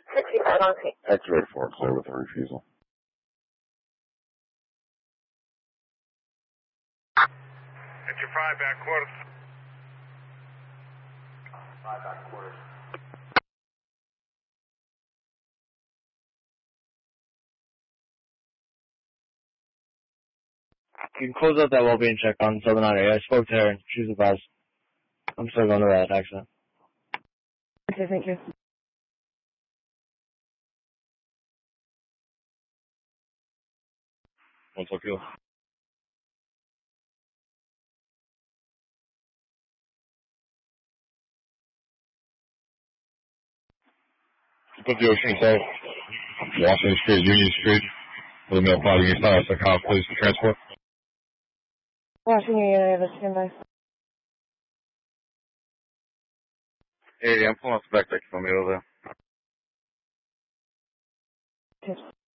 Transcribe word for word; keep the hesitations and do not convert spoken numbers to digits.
sixty-five on scene. Activate four, clear with a refusal. Enter five back quarters. Five back quarters. You can close out that well-being check on Southern Artery. I spoke to her and she was advised. I'm still going to that accident. Okay, thank you. One Tokyo. Tokyo Street South, Washington Street, Union Street, with a male body inside, so how please for transport. Washington Union, I have a standby. Hey, I'm pulling up the back deck for me over there. Okay.